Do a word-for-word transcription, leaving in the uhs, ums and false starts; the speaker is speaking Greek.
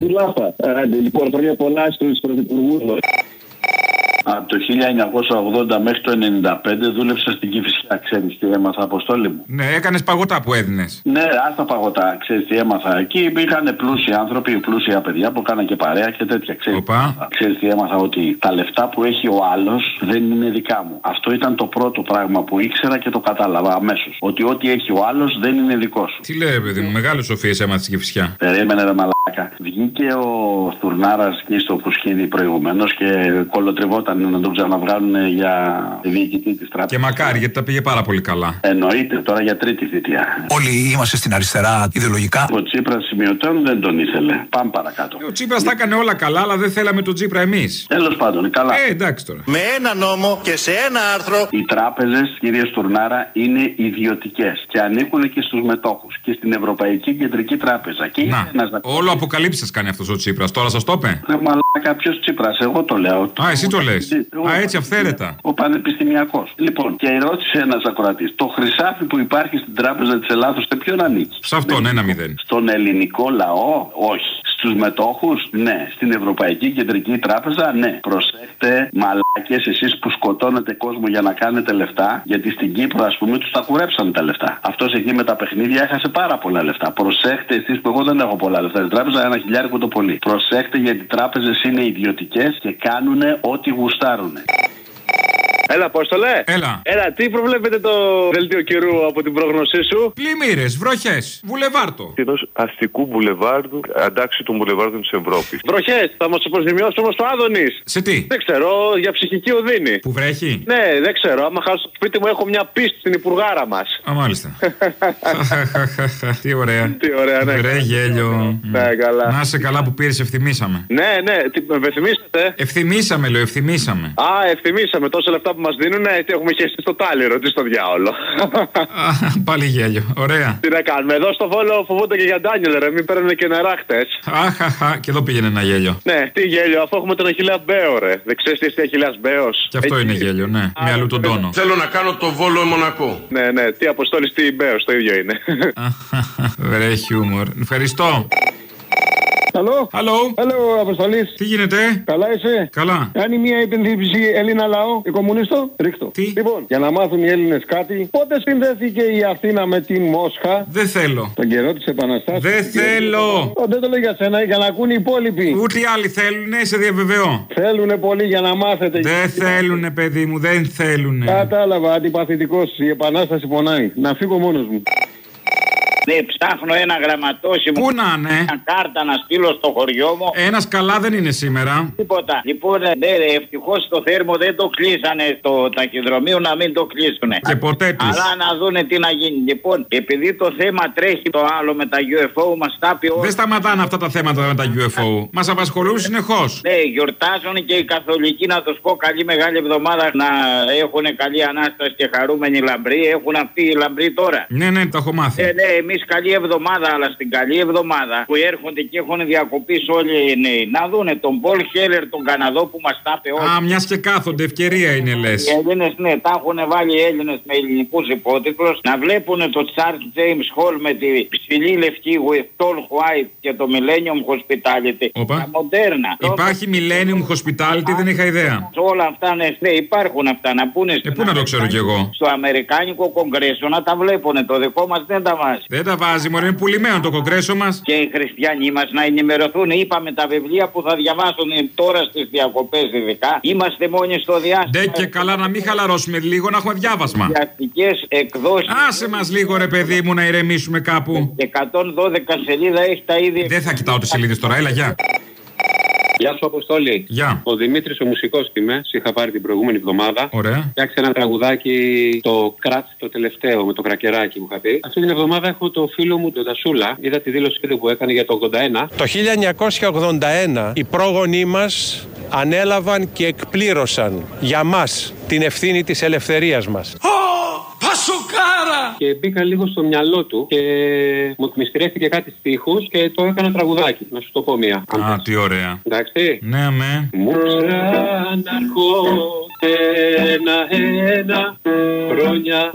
Λάφα. Λοιπόν, χρόνια πολλά στους πρωθυπουργούς. Από το χίλια εννιακόσια ογδόντα μέχρι το ενενήντα πέντε δούλεψα στην Κηφισιά. Ξέρεις τι έμαθα, Αποστόλη μου? Ναι, έκανες παγωτά που έδινες. Ναι, άστα παγωτά. Ξέρεις τι έμαθα? Εκεί υπήρχαν πλούσιοι άνθρωποι, πλούσια παιδιά που κάναν και παρέα και τέτοια. Ξέρεις, ξέρεις τι έμαθα? Ότι τα λεφτά που έχει ο άλλος δεν είναι δικά μου. Αυτό ήταν το πρώτο πράγμα που ήξερα και το κατάλαβα αμέσως. Ότι ό,τι έχει ο άλλος δεν είναι δικό σου. Τι λέει, παιδί μου, μεγάλες σοφίες έμαθες στην Κηφισιά. Περίμενε, ρε μαλάκα. Βγήκε ο Στουρνάρας εκεί στο Φουσκίδι προηγουμένως και κολοτριβόταν να τον ξαναβγάλουν για διοικητή της τράπεζας. Και μακάρι, γιατί τα πήγε πάρα πολύ καλά. Εννοείται, τώρα για τρίτη θητεία. Όλοι είμαστε στην αριστερά ιδεολογικά. Ο Τσίπρας σημειωτέων δεν τον ήθελε. Πάμε παρακάτω. Ο Τσίπρας τα έκανε όλα καλά, αλλά δεν θέλαμε τον Τσίπρα εμείς. Τέλος πάντων, καλά. Ε, εντάξει τώρα. Με ένα νόμο και σε ένα άρθρο. Οι τράπεζες, κύριε Στουρνάρα, είναι ιδιωτικές και ανήκουν και στους μετόχους και στην Ευρωπαϊκή Κεντρική Τράπεζα. Και να, ένας... όλο αποκαλύψεις κάνει αυτός ο Τσίπρας. Τώρα σας το είπε. Ρε μαλάκα, ποιος Τσίπρας? Εγώ το λέω. Α, εσύ το λες. Α, έτσι αυθαίρετα. Ο πανεπιστημιακός. Λοιπόν, και ρώτησε ένας ακροατής, το χρυσάφι που υπάρχει στην Τράπεζα της Ελλάδος σε ποιον ανήκει? Σε αυτόν, ένα μηδέν. Στον ελληνικό λαό, όχι. Στους μετόχους, ναι. Στην Ευρωπαϊκή Κεντρική Τράπεζα, ναι. Προσέχτε, μαλάκες, εσείς που σκοτώνετε κόσμο για να κάνετε λεφτά, γιατί στην Κύπρο, ας πούμε, τους τα κουρέψαν τα λεφτά. Αυτός εκεί με τα παιχνίδια έχασε πάρα πολλά λεφτά. Προσέχτε, εσείς που εγώ δεν έχω πολλά λεφτά στην τράπεζα, ένα χιλιάρικο το πολύ. Προσέχτε, γιατί οι τράπεζες είναι ιδιωτικές και κάνουν ό,τι γουστάρουν. Έλα, Απόστολε. Έλα. Έλα, τι προβλέπετε το δελτίο καιρού από την πρόγνωσή σου? Πλημμύρες, βροχές, βουλεβάρτο. Ενός αστικού βουλεβάρδου, αντάξει των βουλεβάρδων της Ευρώπης. Βροχές, θα μας υποζημιώσει όμως το Άδωνης. Σε τι? Δεν ξέρω, για ψυχική οδύνη. Που βρέχει? Ναι, δεν ξέρω. Άμα χάσω το σπίτι μου, έχω μια πίστη στην υπουργάρα μας. Α, μάλιστα. Τι ωραία. Τι ωραία, ναι. Βρε γέλιο. Ναι, καλά. Να είσαι καλά που πήρες, ευθυμίσαμε. Ναι, ναι, τι, με ευθυμίσατε. Ευθυμίσαμε, λέω, ευθυμίσαμε. Α, ευθυμίσαμε τόσα λεφτά που μας δίνουν, τι έχουμε χέσει στο τάλιρο, τι στο διάολο. Α, πάλι γέλιο, ωραία. Τι να κάνουμε, εδώ στο Βόλο φοβούνται και για Ντάνιελ, ρε, μην παίρνουν και νερά χτες. Αχαχα, και εδώ πήγαινε ένα γέλιο. Ναι, τι γέλιο, αφού έχουμε τον Αχιλλέα Μπέο, ρε. Δεν ξέρεις τι είναι Αχιλλέας Μπέος? Και αυτό Εκεί είναι γέλιο, ναι. Α, με αλλού τον τόνο. Θέλω να κάνω το Βόλο Μονακό. Ναι, ναι, τι Αποστόλης, τι Μπέος, το ίδιο είναι. Βρε χιούμορ. Ευχαριστώ. Hello. Hello. Hello, Αποστολής. Τι γίνεται? Καλά είσαι? Καλά. Κάνει μια υπενθύμηση Έλληνα λαό, η κομμουνίστο. Ρίχτω. Τι? Λοιπόν, για να μάθουν οι Έλληνες κάτι, πότε συνδέθηκε η Αθήνα με τη Μόσχα? Δεν θέλω. Τον καιρό της Επαναστάσεως. Δεν θέλω. Ο, δεν το λέω για σένα, για να ακούν οι υπόλοιποι. Ούτε οι άλλοι θέλουνε, σε διαβεβαιώ. Θέλουνε πολύ για να μάθετε. Δεν θέλουνε, παιδί μου, δεν θέλουνε. Κατάλαβα, αντιπαθητικός. Η Επανάσταση πονάει. Να φύγω μόνος μου. Ναι, ψάχνω ένα γραμματόσημο. Πού να είναι? Μια κάρτα να στείλω στο χωριό μου. Ένας καλά δεν είναι σήμερα. Τίποτα. Λοιπόν, ναι, ευτυχώς το θέρμο δεν το κλείσανε στο ταχυδρομείο, να μην το κλείσουνε. Και ποτέ τους. Αλλά να δούνε τι να γίνει. Λοιπόν, επειδή το θέμα τρέχει το άλλο με τα γιου εφ ο, μας τα πει όλα. Δεν σταματάνε αυτά τα θέματα με τα γιου εφ ο. Μας απασχολούν συνεχώς. Ναι, γιορτάζουν και οι καθολικοί, να τους πω, καλή μεγάλη εβδομάδα, να έχουν καλή ανάσταση και χαρούμενη λαμπρή. Έχουν αυτή η λαμπρή τώρα. Ναι, ναι, τα έχω μάθει. Ε, ναι, εμείς καλή εβδομάδα, αλλά στην καλή εβδομάδα που έρχονται και έχουν διακοπήσει όλοι οι νέοι, να δούνε τον Πολ Χέλερ, τον Καναδό που μας τα είπε όλοι. Α, μιας και κάθονται, ευκαιρία είναι, λες. Οι Έλληνες, ναι, τα έχουν βάλει οι Έλληνες με ελληνικούς υπότιτλους, να βλέπουν το Charles James Hall με τη ψηλή λευκή with tall white και το Millennium Hospitality. Οπα. Τα μοντέρνα. Υπάρχει Millennium Hospitality, δεν είχα ιδέα. Όλα αυτά, ναι, ναι, υπάρχουν αυτά. Να πούνε. Ε, πού να το ξέρω κι εγώ. Στο Αμερικάνικο Κογκρέσο να τα βλέπουν. Το δικό μας δεν τα βάζει. Δεν τα βάζει, μωρέ, είναι πουλημένο το κογκρέσο μας. Και οι χριστιανοί μας να ενημερωθούν. Είπαμε τα βιβλία που θα διαβάσουν τώρα στις διακοπές, ειδικά. Είμαστε μόνοι στο διάστημα. Ντε και καλά, να μην χαλαρώσουμε λίγο, να έχουμε διάβασμα. Διαστικές εκδόσεις. Άσε μας λίγο, ρε παιδί μου, να ηρεμήσουμε κάπου. εκατόν δώδεκα σελίδα έχει τα ίδια. Δεν θα κοιτάω τις σελίδες τώρα, έλα, γεια. Γεια σου, Αποστόλη. Γεια. Ο Δημήτρης ο μουσικός είμαι. Σε είχα πάρει την προηγούμενη εβδομάδα. Ωραία. Φτιάξε ένα τραγουδάκι, το κράτ το τελευταίο, με το κρακεράκι μου είχα πει. Αυτή την εβδομάδα έχω το φίλο μου τον Τασούλα. Είδα τη δήλωση που έκανε για το ογδόντα ένα. Το χίλια εννιακόσια ογδόντα ένα οι πρόγονοί μας ανέλαβαν και εκπλήρωσαν για μας την ευθύνη της ελευθερίας μας. Πασοκάρα! Και μπήκα λίγο στο μυαλό του και μου μυστηρεύτηκε κάτι στίχους και το έκανα τραγουδάκι. Να σου το πω μία. Α, τι ωραία. Εντάξει. Ναι, με. Μου ξαναρχόνται ένα-ένα χρόνια.